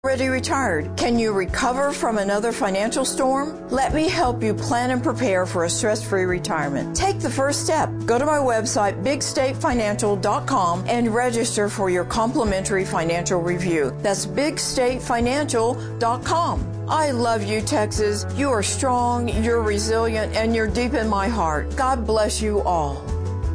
Already retired. Can you recover from another financial storm? Let me help you plan and prepare for a stress-free retirement. Take the first step. Go to my website, bigstatefinancial.com, and register for your complimentary financial review. That's bigstatefinancial.com. I love you, Texas. You are strong, you're resilient, and you're deep in my heart. God bless you all.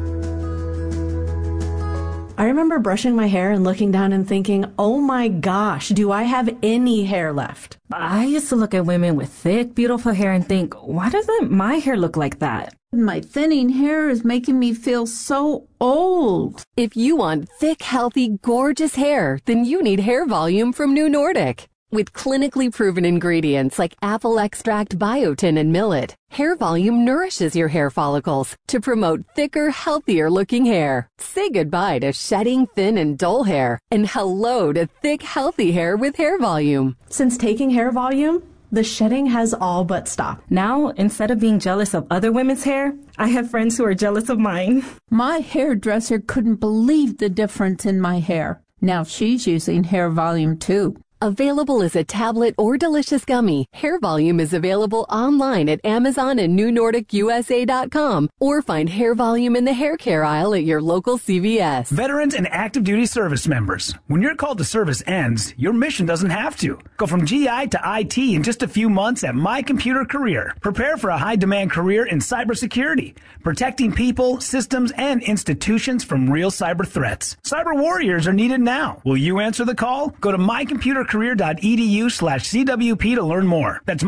I remember brushing my hair and looking down and thinking, oh my gosh, do I have any hair left? I used to look at women with thick, beautiful hair and think, why doesn't my hair look like that? My thinning hair is making me feel so old. If you want thick, healthy, gorgeous hair, then you need Hair Volume from New Nordic. With clinically proven ingredients like apple extract, biotin, and millet, Hair Volume nourishes your hair follicles to promote thicker, healthier-looking hair. Say goodbye to shedding, thin, and dull hair, and hello to thick, healthy hair with Hair Volume. Since taking Hair Volume, the shedding has all but stopped. Now, instead of being jealous of other women's hair, I have friends who are jealous of mine. My hairdresser couldn't believe the difference in my hair. Now she's using Hair Volume too. Available as a tablet or delicious gummy, Hair Volume is available online at Amazon and NewNordicUSA.com, or find Hair Volume in the hair care aisle at your local CVS. Veterans and active duty service members, when your call to service ends, your mission doesn't have to. Go from GI to IT in just a few months at My Computer Career. Prepare for a high-demand career in cybersecurity, protecting people, systems, and institutions from real cyber threats. Cyber warriors are needed now. Will you answer the call? Go to mycomputercareer.edu/CWP to learn more. That's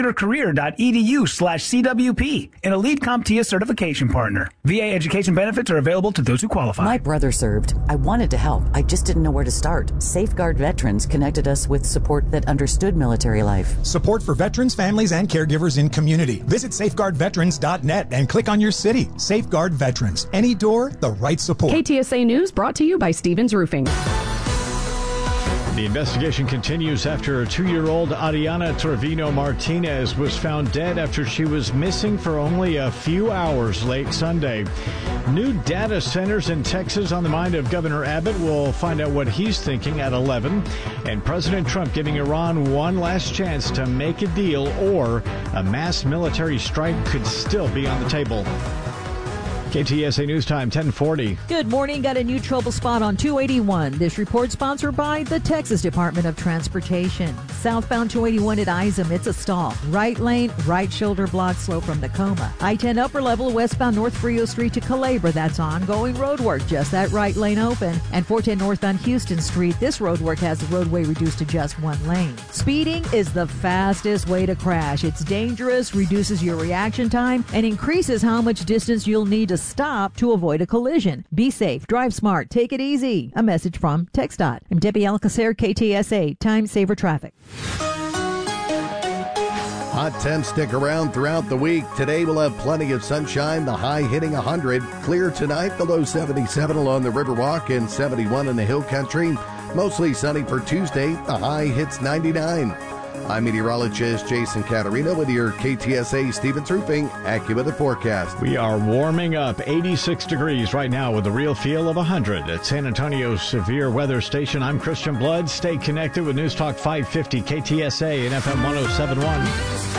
mycomputercareer.edu/CWP, an elite CompTIA certification partner. VA education benefits are available to those who qualify. My brother served. I wanted to help. I just didn't know where to start. Safeguard Veterans connected us with support that understood military life. Support for veterans, families, and caregivers in community. Visit safeguardveterans.net and click on your city. Safeguard Veterans. Any door, the right support. KTSA News brought to you by Stevens Roofing. The investigation continues after 2-year-old Ariana Trevino Martinez was found dead after she was missing for only a few hours late Sunday. New data centers in Texas on the mind of Governor Abbott. We'll find out what he's thinking at 11. And President Trump giving Iran one last chance to make a deal, or a mass military strike could still be on the table. KTSA News Time, 1040. Good morning. Got a new trouble spot on 281. This report sponsored by the Texas Department of Transportation. Southbound 281 at Isom, it's a stall. Right lane, right shoulder block, slow from Tacoma. I-10 upper level, westbound North Frio Street to Culebra. That's ongoing road work. Just that right lane open. And 410 northbound Houston Street. This road work has the roadway reduced to just one lane. Speeding is the fastest way to crash. It's dangerous, reduces your reaction time, and increases how much distance you'll need to stop to avoid a collision. Be safe, drive smart, take it easy. A message from TxDOT. I'm Debbie Alcacer, KTSA, Time Saver Traffic. Hot temps stick around throughout the week. Today we'll have plenty of sunshine, the high hitting 100. Clear tonight, the low 77 along the Riverwalk and 71 in the Hill Country. Mostly sunny for Tuesday, the high hits 99. I'm meteorologist Jason Caterino with your KTSA Stevens Roofing AccuWeather forecast. We are warming up 86 degrees right now with a real feel of 100 at San Antonio's severe weather station. I'm Christian Blood. Stay connected with News Talk 550 KTSA and FM 1071.